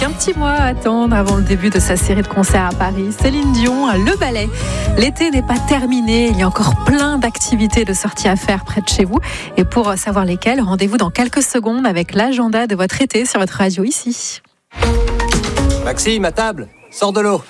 qu'un petit mois à attendre avant le début de sa série de concerts à Paris. Céline Dion, Le Ballet. L'été n'est pas terminé, il y a encore plein d'activités de sorties à faire près de chez vous. Et pour savoir lesquelles, rendez-vous dans quelques secondes avec l'agenda de votre été sur votre radio ici. Maxime, à table, sors de l'eau.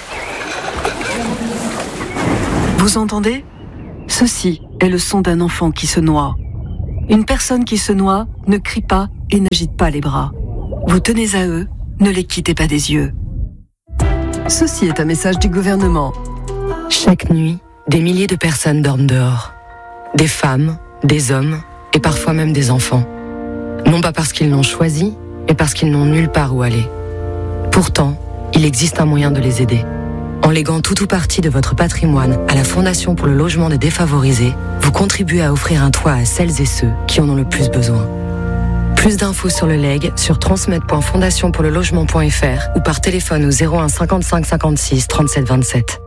Vous entendez ? Ceci est le son d'un enfant qui se noie. Une personne qui se noie ne crie pas et n'agite pas les bras. Vous tenez à eux, ne les quittez pas des yeux. Ceci est un message du gouvernement. Chaque nuit, des milliers de personnes dorment dehors. Des femmes, des hommes et parfois même des enfants. Non pas parce qu'ils l'ont choisi, mais parce qu'ils n'ont nulle part où aller. Pourtant, il existe un moyen de les aider. En léguant tout ou partie de votre patrimoine à la Fondation pour le logement des défavorisés, vous contribuez à offrir un toit à celles et ceux qui en ont le plus besoin. Plus d'infos sur le legs sur transmet.fondationpourlelogement.fr ou par téléphone au 01 55 56 37 27.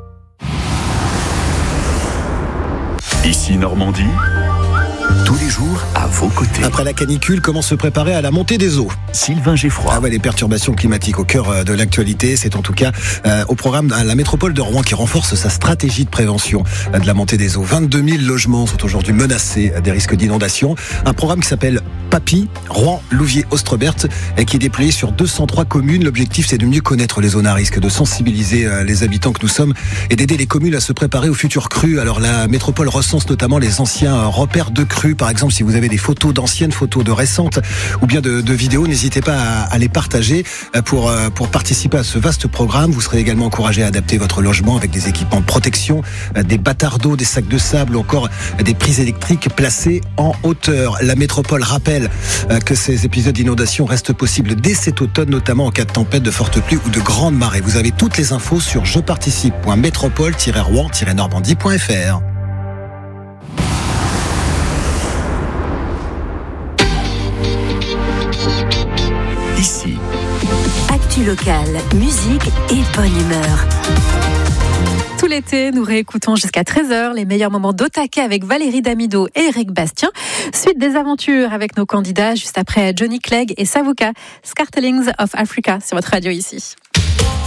Ici Normandie, tous les jours à vos côtés. Après la canicule, comment se préparer à la montée des eaux ? Sylvain Geffroy. Ah ouais, les perturbations climatiques au cœur de l'actualité, c'est en tout cas au programme la métropole de Rouen qui renforce sa stratégie de prévention de la montée des eaux. 22 000 logements sont aujourd'hui menacés des risques d'inondation. Un programme qui s'appelle PAPI, Rouen, Louviers, Ostrebert, et qui est déployé sur 203 communes. L'objectif, c'est de mieux connaître les zones à risque, de sensibiliser les habitants que nous sommes et d'aider les communes à se préparer aux futures crues. Alors la métropole recense notamment les anciens repères de crues. Par exemple, si vous avez des photos d'anciennes, photos de récentes ou bien de vidéos, n'hésitez pas à les partager pour participer à ce vaste programme. Vous serez également encouragé à adapter votre logement avec des équipements de protection, des bâtards d'eau, des sacs de sable ou encore des prises électriques placées en hauteur. La métropole rappelle que ces épisodes d'inondation restent possibles dès cet automne, notamment en cas de tempête, de fortes pluies ou de grandes marées. Vous avez toutes les infos sur jeparticipe.métropole-rouen-normandie.fr. Ici. Actu locale, musique et bonne humeur. Tout l'été, nous réécoutons jusqu'à 13h les meilleurs moments d'Otake avec Valérie Damido et Eric Bastien. Suite des aventures avec nos candidats juste après Johnny Clegg et Savuka, Scartelings of Africa sur votre radio ici.